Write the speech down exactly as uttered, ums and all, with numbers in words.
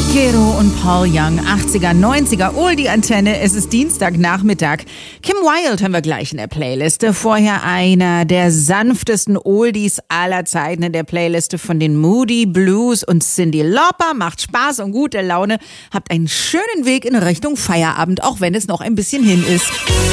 Gero und Paul Young, achtziger, neunziger, Oldie-Antenne, es ist Dienstagnachmittag. Kim Wilde haben wir gleich in der Playliste. Vorher einer der sanftesten Oldies aller Zeiten in der Playliste von den Moody Blues und Cyndi Lauper. Macht Spaß und gute Laune. Habt einen schönen Weg in Richtung Feierabend, auch wenn es noch ein bisschen hin ist.